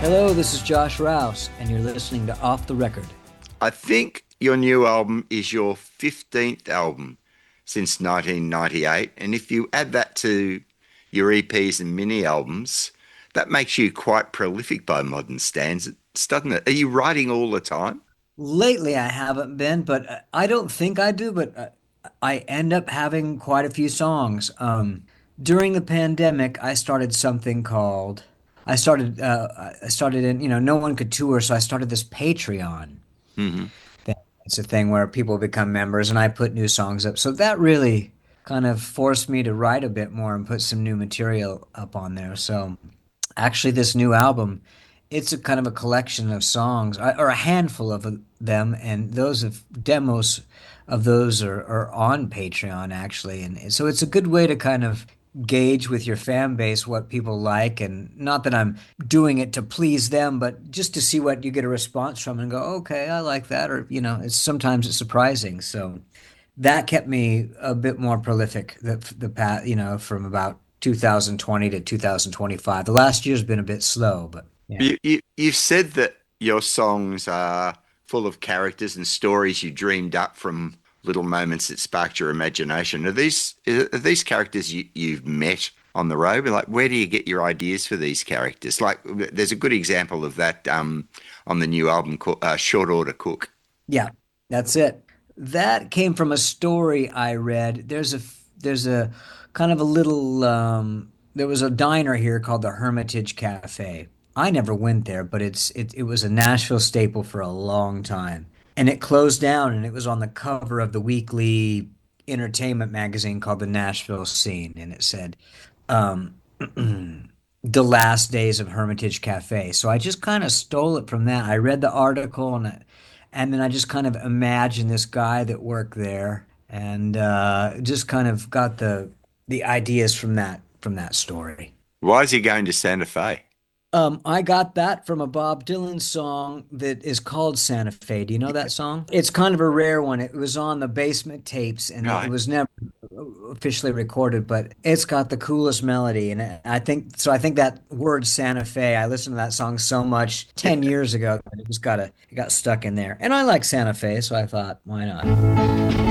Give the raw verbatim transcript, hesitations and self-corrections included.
Hello, this is Josh Rouse, and you're listening to Off the Record. I think your new album is your fifteenth album since nineteen ninety-eight. And if you add that to your E Ps and mini albums, that makes you quite prolific by modern standards, doesn't it? Are you writing all the time? Lately, I haven't been, but uh, I don't think I do, but uh, I end up having quite a few songs. Um, during the pandemic, I started something called, I started, uh, I started in, you know, no one could tour, so I started this Patreon Hmm. thing. It's a thing where people become members and I put new songs up. So that really kind of forced me to write a bit more and put some new material up on there. So actually, this new album, it's a kind of a collection of songs, I- or a handful of them, and those of demos of those are, are on Patreon actually, and so it's a good way to kind of gauge with your fan base what people like, and not that I'm doing it to please them, but just to see what you get a response from and go, okay, I like that, or you know, it's sometimes it's surprising. So that kept me a bit more prolific the the past, you know, from about two thousand twenty to two thousand twenty-five. The last year's been a bit slow, but yeah. You, you, you've said that your songs are full of characters and stories you dreamed up from little moments that sparked your imagination. Are these are these characters you, you've met on the road? Like, where do you get your ideas for these characters? Like, there's a good example of that um, on the new album called uh, Short Order Cook. Yeah, that's it. That came from a story I read. There's a there's a kind of a little um there was a diner here called the Hermitage Cafe. I never went there, but it's it it was a Nashville staple for a long time. And it closed down and it was on the cover of the weekly entertainment magazine called the Nashville Scene, and it said um the last days of Hermitage Cafe. So I just kind of stole it from that. I read the article and I, and then I just kind of imagined this guy that worked there and uh, just kind of got the the ideas from that from that story. Why is he going to Santa Fe? Um, I got that from a Bob Dylan song that is called Santa Fe. Do you know that song? It's kind of a rare one. It was on the Basement Tapes and it Right. was never officially recorded, but it's got the coolest melody. And I think so. I think that word Santa Fe, I listened to that song so much ten years ago that it just got a, it got stuck in there. And I like Santa Fe, so I thought, why not?